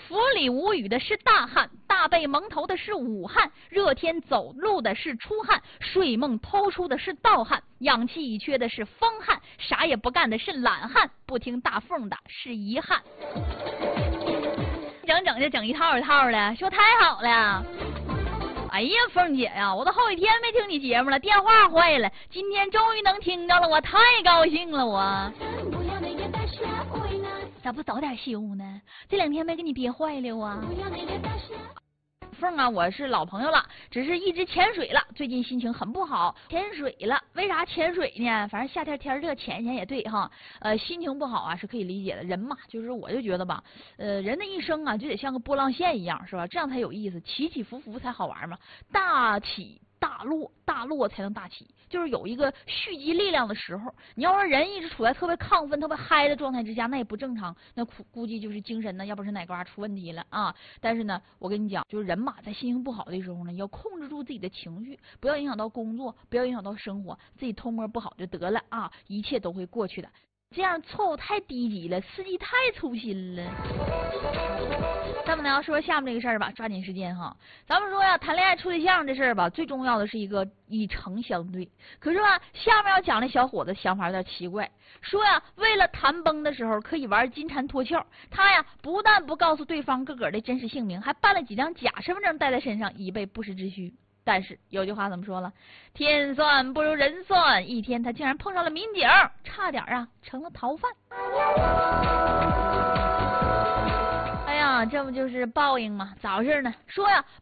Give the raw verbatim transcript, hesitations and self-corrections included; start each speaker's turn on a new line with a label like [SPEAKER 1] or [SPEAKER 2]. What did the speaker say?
[SPEAKER 1] 府里无雨的是大旱，大被蒙头的是武汉，热天走路的是出汗，睡梦偷出的是盗汗，氧气已缺的是风汗，啥也不干的是懒汉，不听大凤的是遗憾。整整就整一套一套的，说太好了。哎呀，凤姐呀，我都好几天没听你节目了，电话坏了，今天终于能听着了，我太高兴了我。咋不早点修呢？这两天没给你憋坏了啊？凤啊，我是老朋友了，只是一直潜水了，最近心情很不好，潜水了。为啥潜水呢？反正夏天天热，潜一潜也对哈。呃，心情不好啊是可以理解的，人嘛，就是我就觉得吧，呃，人的一生啊就得像个波浪线一样，是吧？这样才有意思，起起伏伏才好玩嘛，大起大落，大落才能大起，就是有一个蓄积力量的时候。你要是人一直处在特别亢奋、特别嗨的状态之下，那也不正常，那估估计就是精神呢，要不是哪嘎出问题了啊。但是呢，我跟你讲，就是人嘛，在心情不好的时候呢，要控制住自己的情绪，不要影响到工作，不要影响到生活，自己偷摸不好就得了啊，一切都会过去的。这样错误太低级了，司机太粗心了。咱们呢要说下面这个事儿吧，抓紧时间哈。咱们说呀，谈恋爱处对象这事儿吧，最重要的是一个以诚相对。可是吧，下面要讲的小伙子想法有点奇怪，说呀，为了谈崩的时候可以玩金蝉脱壳，他呀不但不告诉对方个个的真实姓名，还办了几张假身份证带在身上，以备不时之需。但是有句话怎么说了？天算不如人算，一天他竟然碰上了民警，差点啊成了逃犯。哎呀，这不就是报应吗？咋回事呢？说呀，